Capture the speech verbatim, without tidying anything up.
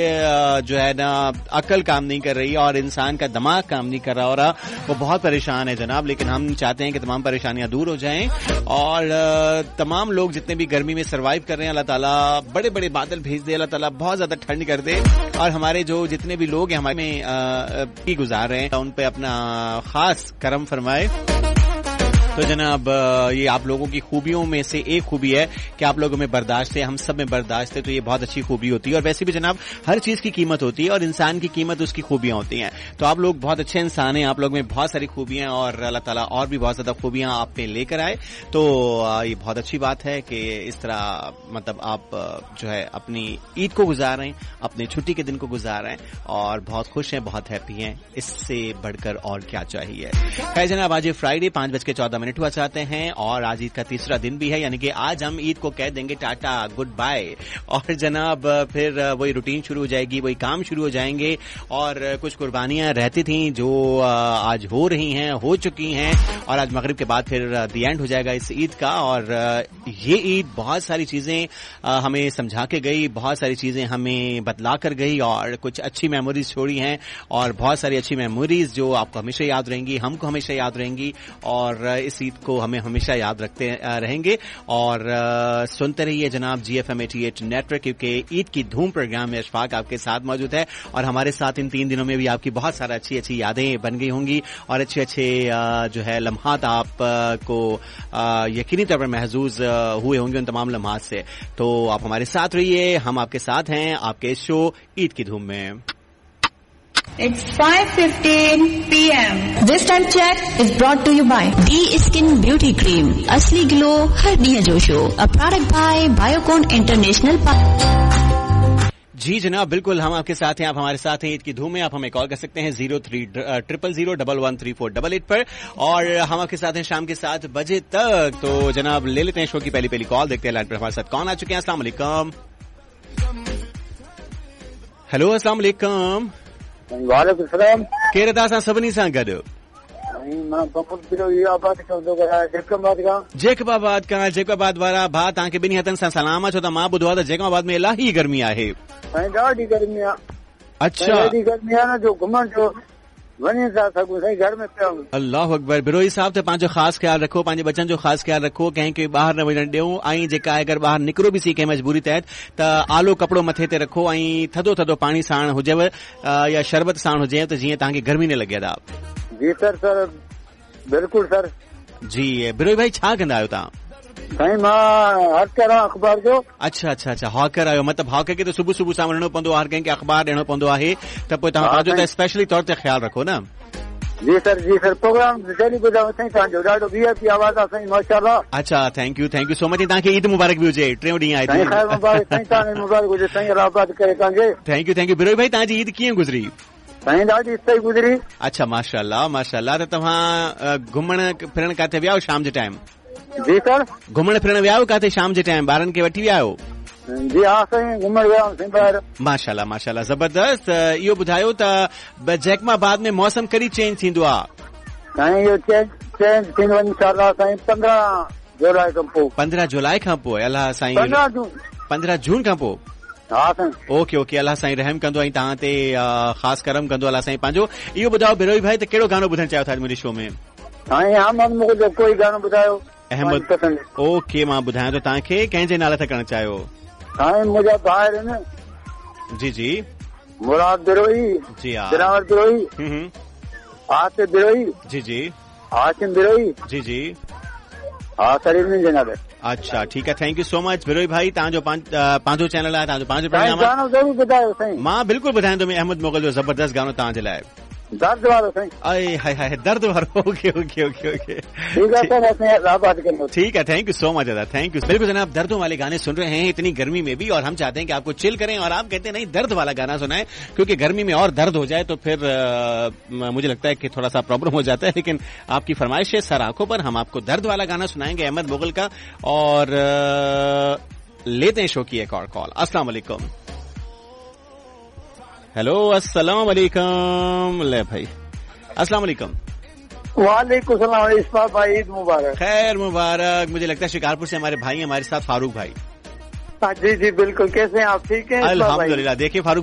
جو ہے نا عقل کام نہیں کر رہی اور انسان کا دماغ کام نہیں کر رہا ہو رہا, وہ بہت پریشان ہے جناب. لیکن ہم چاہتے ہیں کہ تمام پریشانیاں دور ہو جائیں اور تمام لوگ جتنے بھی گرمی میں سروائیو کر رہے ہیں, اللہ تعالیٰ بڑے بڑے بادل بھیج دے, اللہ تعالیٰ بہت زیادہ ٹھنڈ کر دے, اور ہمارے جو جتنے بھی لوگ ہیں ہمارے میں گزار رہے ہیں ان پہ اپنا خاص کرم فرمائے. تو جناب یہ آپ لوگوں کی خوبیوں میں سے ایک خوبی ہے کہ آپ لوگوں میں برداشت ہے, ہم سب میں برداشت ہے, تو یہ بہت اچھی خوبی ہوتی ہے. اور ویسے بھی جناب ہر چیز کی قیمت ہوتی ہے اور انسان کی قیمت اس کی خوبیاں ہوتی ہیں. تو آپ لوگ بہت اچھے انسان ہیں, آپ لوگ میں بہت ساری خوبیاں اور اللہ تعالیٰ اور بھی بہت زیادہ خوبیاں آپ پہ لے کر آئے. تو یہ بہت اچھی بات ہے کہ اس طرح مطلب آپ جو ہے اپنی عید کو گزار رہے ہیں, اپنے چھٹی کے دن کو گزار رہے ہیں اور بہت خوش ہیں, بہت ہیپی ہیں. اس سے بڑھ کر اور کیا چاہیے. خیر جناب آج فرائیڈے پانچ بج کے چودہ منٹ ہوا چاہتے ہیں اور آج عید کا تیسرا دن بھی ہے, یعنی کہ آج ہم عید کو کہہ دیں گے ٹاٹا گڈ بائے, اور جناب پھر وہی روٹین شروع ہو جائے گی, وہی کام شروع ہو جائیں گے. اور کچھ قربانیاں رہتی تھیں جو آج ہو رہی ہیں, ہو چکی ہیں, اور آج مغرب کے بعد پھر دی اینڈ ہو جائے گا اس عید کا. اور یہ عید بہت ساری چیزیں ہمیں سمجھا کے گئی, بہت ساری چیزیں ہمیں بتلا کر گئی, اور کچھ اچھی میموریز چھوڑی ہیں, اور بہت ساری اچھی میموریز جو آپ کو ہمیشہ یاد رہیں گی, ہم کو ہمیشہ یاد رہیں گی, اور اس عید کو ہمیں ہمیشہ یاد رکھتے رہیں گے. اور سنتے رہیے جناب جی F M eighty eight net ورک, کیونکہ عید کی دھوم پروگرام میں اشفاق آپ کے ساتھ موجود ہے, اور ہمارے ساتھ ان تین دنوں میں بھی آپ کی بہت سارا اچھی اچھی یادیں بن گئی ہوں گی, اور اچھے اچھے جو ہے لمحات آپ کو یقینی طور پر محظوظ ہوئے ہوں گے ان تمام لمحات سے. تو آپ ہمارے ساتھ رہیے, ہم آپ کے ساتھ ہیں آپ کے اس شو عید کی دھوم میں. It's five fifteen p m This time check is brought to you by D Skin Beauty Cream. Asli glow har diya josho. A product by Biocon International. جی جناب بالکل ہم آپ کے ساتھ ہیں, آپ ہمارے ساتھ ہیں عید کی دھوم میں. آپ ہمیں کال کر سکتے ہیں zero three triple zero double one three four double eight پر, اور ہم آپ کے ساتھ ہیں شام کے سات بجے تک. تو جناب لے لیتے ہیں شو کی پہلی پہلی کال, دیکھتے ہیں لائن پر ہمارے ساتھ کون آ چکے ہیں. السلام علیکم. ہیلو السلام علیکم. وعلیکم السلام. کہہ رہا تھا سبنی سان گڈ جیکب آباد کا جیکب آباد والا بھا تव्हां खे ॿिन्ही हथनि सां सलाम. छो त मां ॿुधो आहे त जैकब आबाद में इलाही गर्मी आहे. ॾाढी गर्मी आहे. अच्छा ॾाढी गर्मी आहे न, जो घुमण जो वञी था सघूं साईं, घर में पिया. अल्लाह अकबर. बिरोही साहब त पंहिंजो ख़ासि ख्यालु रखो, पंहिंजे बचनि जो ख़ासि ख्यालु रखो, कंहिंखे ॿाहिरि न वञणु ॾियो. ऐं जेका आहे अगरि ॿाहिरि निकिरो बि सी कंहिं मजबूरी तहत त आलो कपिड़ो मथे ते रखो, ऐं थधो थधो पाणी साण हुजेव या शरबत साण हुजे, त जीअं तव्हांखे गर्मी न लॻे. था जी सर. सर बिल्कुलु सर. जी बिरोही भाई छा कंदा आहियो तव्हां? साईं मां हॉकर आहियां अख़बार जो. अच्छा अच्छा अच्छा हॉकर आहियो, मतिलबु हॉकर खे त सुबुह सुबुह सां वञिणो पवंदो आहे, हर कंहिंखे अख़बार ॾियणो पवंदो आहे, त पोइ तव्हां पंहिंजो त स्पेशली तौर ते ख़्यालु रखो न. जी सर. जी सर. प्रोग्राम जल्दी ॿुधायो साईं, तव्हांजो ॾाढो वी आई पी आवाज़ आहे साईं, माशाअल्लाह. अच्छा thank U thank you so much. तव्हांखे ईद मुबारक बि हुजे. टियों ॾींहुं आहे साईं. ख़ैर मुबारक साईं, तव्हांखे मुबारक हुजे साईं, अल्लाह आबाद करे तव्हांखे. Thank U thank U. Birohi भाई तव्हांजी ईद कीअं गुज़री? साईं ॾाढी सही गुज़री. अच्छा माशाअल्लाह माशाअल्लाह. त तव्हां घुमण फिरण किथे विया आहियो शाम जे टाइम? जी सर. घुमण फिरण विया आहियो किथे शाम जे टाइम? ॿारनि खे वठी विया आहियो? जी हा साईं, घुमण विया आहियूं ॿाहिरि. माशाअल्लाह माशाअल्लाह ज़बरदस्त. इहो ॿुधायो त जैकमाबाद में मौसम कॾहिं चेंज थींदो आहे? साईं इहो चेंज चेंज थींदो इंशाअल्लाह साईं पंद्रहं जुलाई खां पोइ. पंद्रहं जुलाई खां पोइ? अलाह साईं. पंद्रहं जून. पंद्रहं जून खां पोइ? हा साईं. Okay okay. अलाह साईं रहम कंदो ऐं तव्हां ते ख़ासि करम कंदो अलाह साईं पंहिंजो. इहो ॿुधायो बिरोही भाई त कहिड़ो गानो ॿुधणु चाहियो था मुंहिंजे शो में? साईं अहमद मुग़ल जो कोई गानो ॿुधायो. अहमद. ओके मां ॿुधायां थो तव्हांखे. कंहिंजे नाले ते करणु चाहियो? साईं मुंहिंजा भाउर आहिनि. जी जी. मुराद बिरोही. जी हा. दिलावर बिरोही. आसिफ बिरोही. जी जी. हाशिम बिरोही. जी जी. हा सर इन्हनि जे नाले. अच्छा ठीकु आहे. Thank you so much Birohi भाई. तव्हांजो पंहिंजो चैनल आहे, तव्हांजो पंहिंजो प्रोग्राम आहे. गानो ज़रूरु ॿुधायो साईं. मां बिल्कुलु ॿुधाईंदुमि. अहमद मुग़ल जो ज़बरदस्त गानो तव्हांजे लाइ. दर्द वारो साईं. अरे हाय हाय दर्द वारो. ओके ओके ओके ओके ठीक है सर. ठीक है. थैंक यू सो मच दादा. Thank U. बिल्कुल जनाब दर्दों वाले गाने सुन रहे हैं इतनी गर्मी में भी, और हम चाहते हैं कि आपको चिल करें, और आप कहते हैं नहीं दर्द वाला गाना सुनाएं, क्योंकि गर्मी में और दर्द हो जाए तो फिर आ, मुझे लगता है कि थोड़ा सा प्रॉब्लम हो जाता है. लेकिन आपकी फरमाइश है सर आंखों पर, हम आपको दर्द वाला गाना सुनाएंगे अहमद मुग़ल का. और आ, लेते हैं शो की एक और कॉल. अस्सलाम वालेकुम. हेलो अस्सलाम वालेकुम. ले भाई अस्सलाम वालेकुम. वालेकुम सलाम. इस्माइल भाई ईद मुबारक. खैर मुबारक. मुझे लगता है शिकारपुर से हमारे भाई हमारे साथ फारूक भाई. जी जी बिल्कुल. कैसे हैं आप? ठीक है अल्हम्दुलिल्लाह. देखिए फारूक